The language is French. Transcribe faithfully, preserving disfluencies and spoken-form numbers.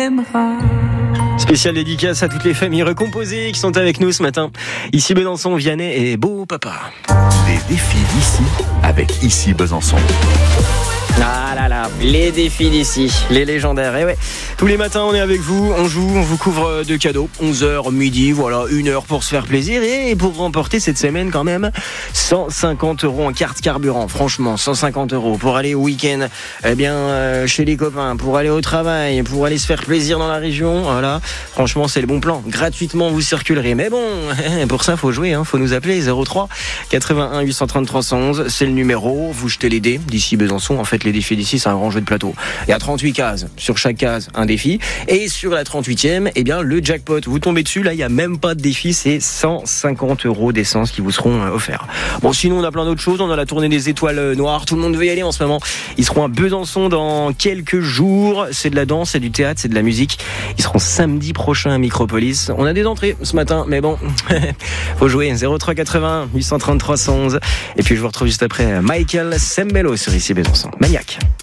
m'aimera. Spéciale dédicace à toutes les familles recomposées qui sont avec nous ce matin. Ici Besançon, Vianney et Beau Papa. Les défis d'ici avec Ici Besançon. Ah là là, les défis d'ici, les légendaires. Et ouais, tous les matins on est avec vous, on joue, on vous couvre de cadeaux. onze heures, midi, voilà, une heure pour se faire plaisir et pour remporter cette semaine quand même cent cinquante euros en carte carburant. Franchement, cent cinquante euros pour aller au week-end, eh bien euh, chez les copains, pour aller au travail, pour aller se faire plaisir dans la région. Voilà, franchement c'est le bon plan. Gratuitement vous circulerez. Mais bon, pour ça faut jouer, hein, faut nous appeler zéro trois quatre-vingt-un huit cent trente-trois cent onze. C'est le numéro. Vous jetez les dés d'ici Besançon. En fait, les défis d'ici, c'est un grand jeu de plateau. Il y a trente-huit cases. Sur chaque case, un défi. Et sur la trente-huitième, eh bien, le jackpot. Vous tombez dessus, là, il n'y a même pas de défi. C'est cent cinquante euros d'essence qui vous seront offerts. Bon, sinon, on a plein d'autres choses. On a la tournée des étoiles noires. Tout le monde veut y aller en ce moment. Ils seront à Besançon dans quelques jours. C'est de la danse, c'est du théâtre, c'est de la musique. Ils seront samedi prochain à Micropolis. On a des entrées ce matin, mais bon, faut jouer. zéro trois quatre-vingt-un huit cent trente-trois cent onze. Et puis, je vous retrouve juste après Michael Sembello sur Ici Besançon. Maniaque.